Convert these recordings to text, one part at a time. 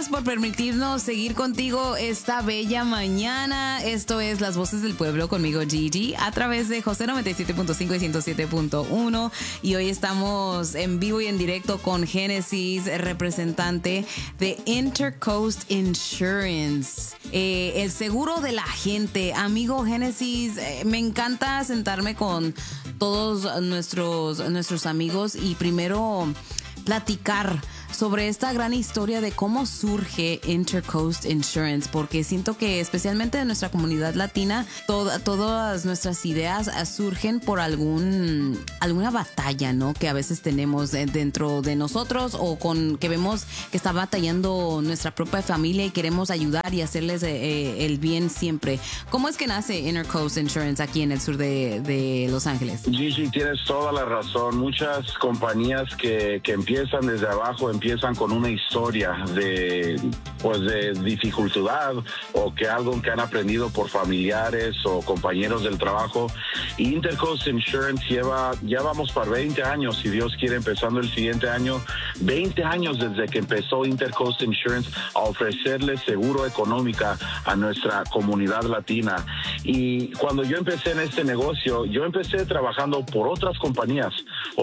gracias por permitirnos seguir contigo esta bella mañana. Esto es Las Voces del Pueblo conmigo, Gigi, a través de José 97.5 y 107.1. Y hoy estamos en vivo y en directo con Génesis, representante de Intercoast Insurance. El seguro de la gente. Amigo Génesis, me encanta sentarme con todos nuestros amigos y primero platicar sobre esta gran historia de cómo surge Intercoast Insurance, porque siento que especialmente en nuestra comunidad latina todas nuestras ideas surgen por alguna batalla, ¿no? Que a veces tenemos dentro de nosotros o con que vemos que está batallando nuestra propia familia y queremos ayudar y hacerles el bien siempre. ¿Cómo es que nace Intercoast Insurance aquí en el sur de Los Ángeles? Gigi, tienes toda la razón. Muchas compañías que empiezan desde abajo empiezan con una historia de dificultad o que algo que han aprendido por familiares o compañeros del trabajo. Intercoast Insurance ya vamos para 20 años, si Dios quiere, empezando el siguiente año. 20 años desde que empezó Intercoast Insurance a ofrecerle seguro económica a nuestra comunidad latina. Y cuando yo empecé en este negocio, yo empecé trabajando por otras compañías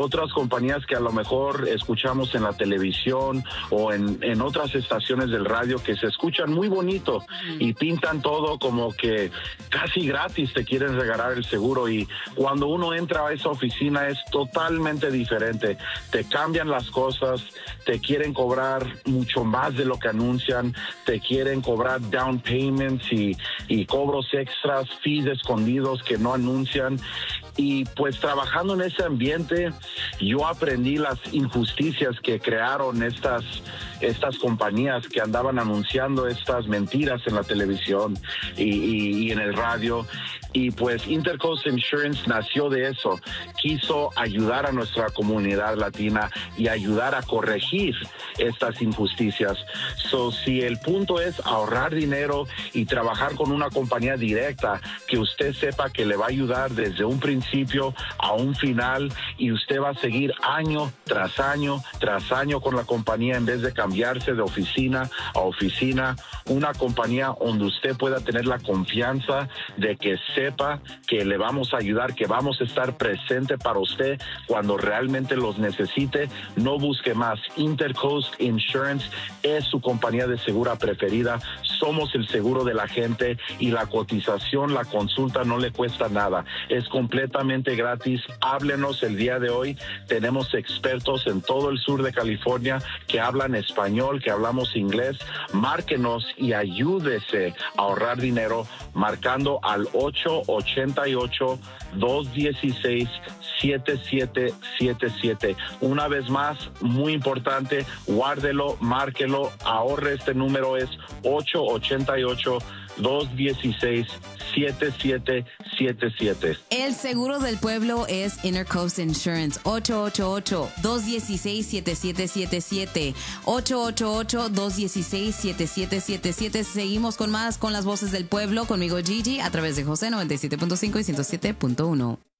que a lo mejor escuchamos en la televisión o en otras estaciones del radio que se escuchan muy bonito y pintan todo como que casi gratis te quieren regalar el seguro, y cuando uno entra a esa oficina es totalmente diferente. Te cambian las cosas, te quieren cobrar mucho más de lo que anuncian, te quieren cobrar down payments y cobros extras, fees escondidos que no anuncian. Y pues trabajando en ese ambiente, yo aprendí las injusticias que crearon estas compañías que andaban anunciando estas mentiras en la televisión y en el radio. Y pues Intercoast Insurance nació de eso. Quiso ayudar a nuestra comunidad latina y ayudar a corregir estas injusticias. Si el punto es ahorrar dinero y trabajar con una compañía directa que usted sepa que le va a ayudar desde un principio a un final, y usted va a seguir año tras año tras año con la compañía en vez de cambiarse de oficina a oficina, una compañía donde usted pueda tener la confianza de que sepa que le vamos a ayudar, que vamos a estar presente para usted cuando realmente los necesite. No busque más. Intercoast Insurance es su compañía de seguro preferida. Somos el seguro de la gente, y la cotización, la consulta no le cuesta nada. Es completamente gratis. Háblenos el día de hoy. Tenemos expertos en todo el sur de California que hablan español, que hablamos inglés. Márquenos y ayúdese a ahorrar dinero marcando al 888-216-7777. Una vez más, muy importante, guárdelo, márquelo, ahorre. Este número es 888-216-7777. El seguro del pueblo es Intercoast Insurance. 888-216-7777. 888-216-7777. Seguimos con más con Las Voces del Pueblo, conmigo Gigi, a través de José 97.5 y 107.1.